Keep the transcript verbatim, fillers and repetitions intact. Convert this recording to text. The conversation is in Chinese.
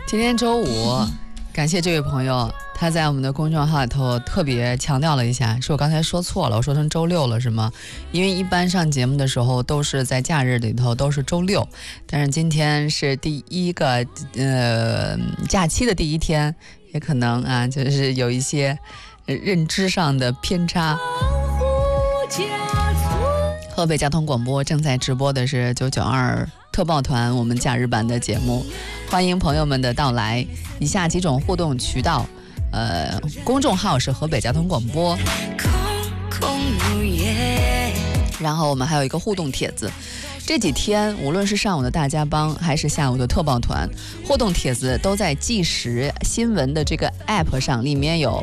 今天周五，感谢这位朋友，他在我们的公众号里头特别强调了一下，是我刚才说错了，我说成周六了是吗？因为一般上节目的时候都是在假日里头都是周六，但是今天是第一个呃假期的第一天，也可能啊就是有一些认知上的偏差。河北交通广播正在直播的是九九二特报团我们假日版的节目，欢迎朋友们的到来。以下几种互动渠道，呃，公众号是河北交通广播，然后我们还有一个互动帖子。这几天无论是上午的大家帮还是下午的特报团，互动帖子都在即时新闻的这个 app 上，里面有